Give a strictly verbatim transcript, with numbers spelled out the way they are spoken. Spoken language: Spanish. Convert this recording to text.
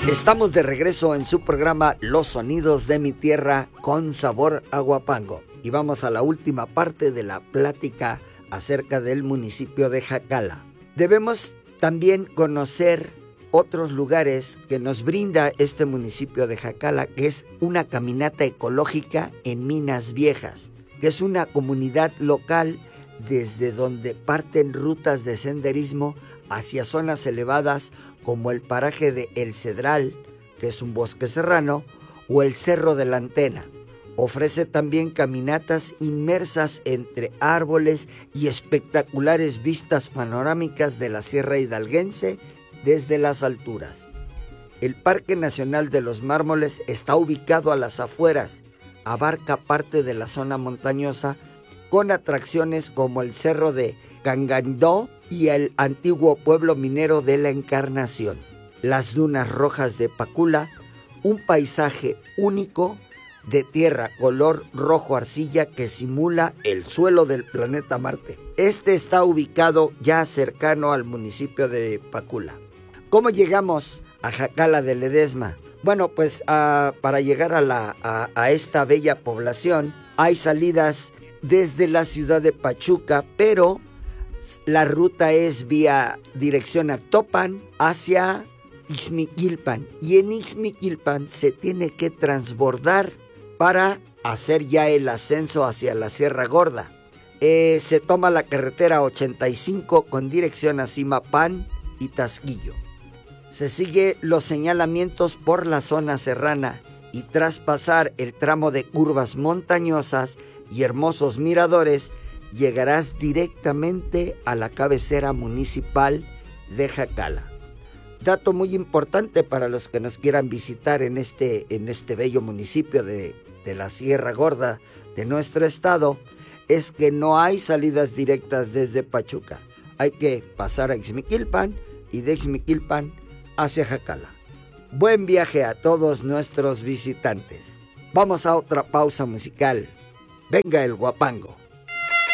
Estamos de regreso en su programa Los Sonidos de mi Tierra con sabor a Huapango. Y vamos a la última parte de la plática acerca del municipio de Jacala. Debemos también conocer otros lugares que nos brinda este municipio de Jacala, que es una caminata ecológica en Minas Viejas, que es una comunidad local desde donde parten rutas de senderismo hacia zonas elevadas como el paraje de El Cedral, que es un bosque serrano, o el Cerro de la Antena. Ofrece también caminatas inmersas entre árboles y espectaculares vistas panorámicas de la Sierra Hidalguense desde las alturas. El Parque Nacional de los Mármoles está ubicado a las afueras, abarca parte de la zona montañosa con atracciones como el Cerro de Cangandó y el antiguo pueblo minero de la Encarnación. Las dunas rojas de Pacula, un paisaje único de tierra color rojo arcilla que simula el suelo del planeta Marte. Este está ubicado ya cercano al municipio de Pacula. ¿Cómo llegamos a Jacala de Ledesma? Bueno, pues uh, para llegar a, la, a, a esta bella población hay salidas desde la ciudad de Pachuca, pero la ruta es vía dirección a Topan hacia Ixmiquilpan, y en Ixmiquilpan se tiene que transbordar para hacer ya el ascenso hacia la Sierra Gorda. Eh, se toma la carretera ochenta y cinco con dirección a Zimapán y Tasquillo. Se sigue los señalamientos por la zona serrana y tras pasar el tramo de curvas montañosas y hermosos miradores, llegarás directamente a la cabecera municipal de Jacala. Dato muy importante para los que nos quieran visitar en este, en este bello municipio de, de la Sierra Gorda de nuestro estado, es que no hay salidas directas desde Pachuca. Hay que pasar a Ixmiquilpan y de Ixmiquilpan hacia Jacala. Buen viaje a todos nuestros visitantes. Vamos a otra pausa musical. Venga el Huapango.